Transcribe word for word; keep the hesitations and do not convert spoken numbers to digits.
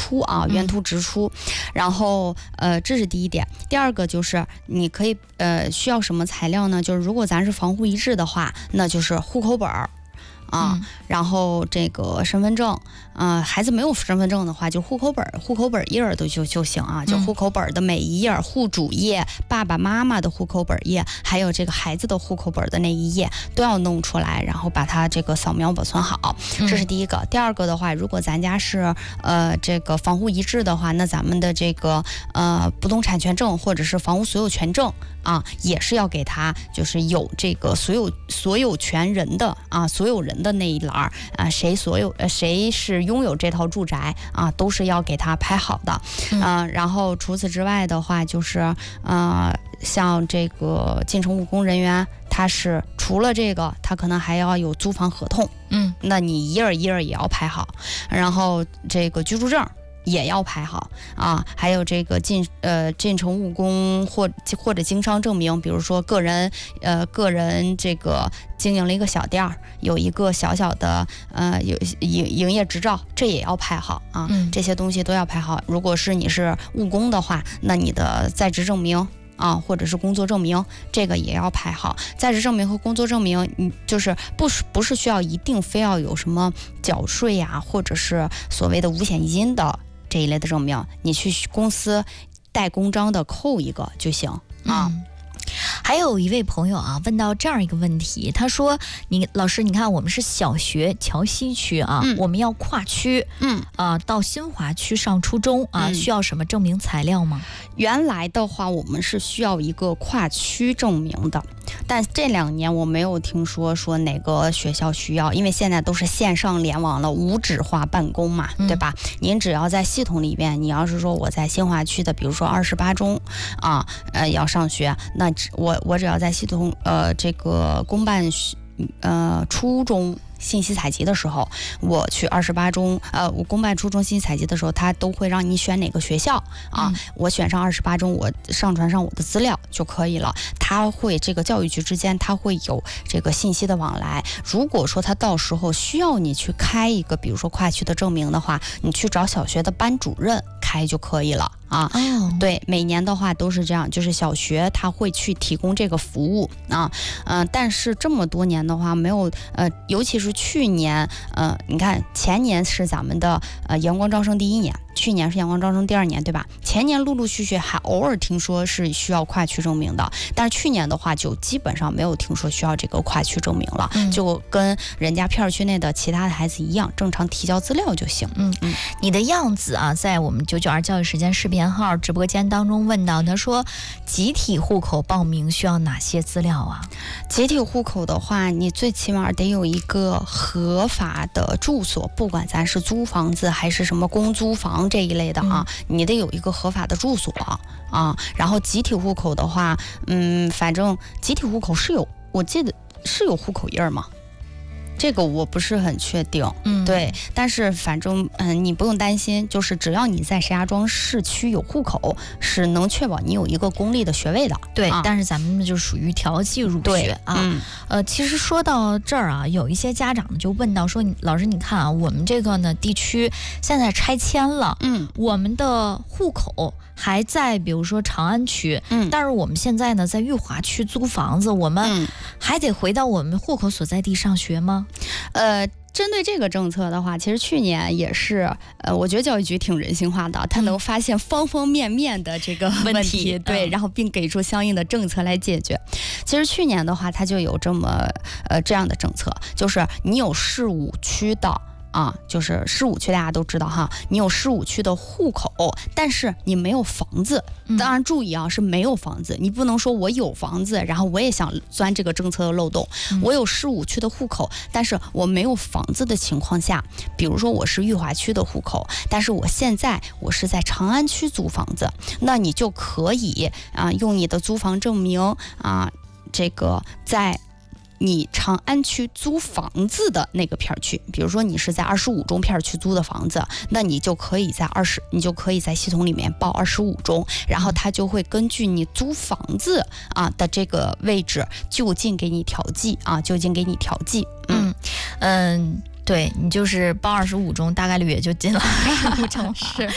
出啊，源途直出。然后呃，这是第一点。第二个就是你可以呃需要什么材料呢？就是如果咱是房户一致的话，那就是户口本儿。啊、嗯，然后这个身份证，呃，孩子没有身份证的话，就户口本，户口本页都就就行啊，就户口本的每一页，户主页、爸爸妈妈的户口本页，还有这个孩子的户口本的那一页都要弄出来，然后把它这个扫描保存好，这是第一个。第二个的话，如果咱家是呃这个房户一致的话，那咱们的这个呃不动产权证或者是房屋所有权证啊，也是要给他就是有这个所有所有权人的啊，所有人的那一栏啊，谁所有呃谁是拥有这套住宅啊，都是要给他排好的。嗯、呃，然后除此之外的话，就是呃像这个进城务工人员，他是除了这个，他可能还要有租房合同，嗯，那你一页一页也要排好，然后这个居住证也要排好啊，还有这个进呃进城务工或或者经商证明，比如说个人呃个人这个经营了一个小店儿，有一个小小的呃有营营业执照，这也要排好啊、嗯，这些东西都要排好。如果是你是务工的话，那你的在职证明啊，或者是工作证明，这个也要排好。在职证明和工作证明，你就是不是不是需要一定非要有什么缴税呀、啊，或者是所谓的五险一金的这一类的证明，你去公司带公章的扣一个就行啊。 嗯，还有一位朋友啊，问到这样一个问题，他说：“你老师，你看我们是小学桥西区啊，嗯、我们要跨区，嗯啊，到新华区上初中啊、嗯，需要什么证明材料吗？” 原来的话，我们是需要一个跨区证明的，但这两年我没有听说说哪个学校需要，因为现在都是线上联网了，无纸化办公嘛，对吧？嗯、您只要在系统里边，你要是说我在新华区的，比如说二十八中啊，呃，要上学，那我我只要在系统呃这个公办呃初中信息采集的时候，我去二十八中，呃，我公办初中信息采集的时候，他都会让你选哪个学校啊？嗯、我选上二十八中，我上传上我的资料就可以了。他会这个教育局之间，他会有这个信息的往来。如果说他到时候需要你去开一个，比如说跨区的证明的话，你去找小学的班主任开就可以了啊。哦，对，每年的话都是这样，就是小学他会去提供这个服务啊，嗯、呃，但是这么多年的话，没有呃，尤其是去年，呃，你看前年是咱们的呃阳光招生第一年，去年是阳光招生第二年，对吧？前年陆陆续续还偶尔听说是需要跨区证明的，但是去年的话就基本上没有听说需要这个跨区证明了，嗯、就跟人家片区内的其他的孩子一样，正常提交资料就行。 嗯嗯，你的样子啊，在我们九九二教育时间视频号直播间当中问到，他说集体户口报名需要哪些资料啊？ 集体户口的话，你最起码得有一个合法的住所，不管咱是租房子还是什么公租房这一类的啊，嗯、你得有一个合法的住所啊。然后集体户口的话，嗯，反正集体户口是有，我记得是有户口印吗？这个我不是很确定，嗯，对，但是反正嗯，你不用担心，就是只要你在石家庄市区有户口，是能确保你有一个公立的学位的。 对， 啊、 但是咱们就属于调剂入学啊。嗯、呃，其实说到这儿啊，有一些家长就问到说，老师你看啊，我们这个呢地区现在拆迁了，嗯，我们的户口还在比如说长安区，嗯，但是我们现在呢在裕华区租房子，我们还得回到我们户口所在地上学吗？ 呃，针对这个政策的话，其实去年也是，呃，我觉得教育局挺人性化的，他能发现方方面面的这个问题， 问题对，嗯、然后并给出相应的政策来解决。其实去年的话，他就有这么呃这样的政策，就是你有市五区的。啊，就是市五区大家都知道哈，你有市五区的户口，但是你没有房子。当然注意啊，是没有房子，你不能说我有房子，然后我也想钻这个政策的漏洞。嗯、我有市五区的户口，但是我没有房子的情况下，比如说我是裕华区的户口，但是我现在我是在长安区租房子，那你就可以啊用你的租房证明啊，这个在。你长安区租房子的那个片区，比如说你是在二十五中片区租的房子，那你就可以在二十，你就可以在系统里面报二十五中，然后它就会根据你租房子啊的这个位置就近给你调剂啊，就近给你调剂。 嗯嗯，对你就是报二十五中，大概率也就进了五中。 是。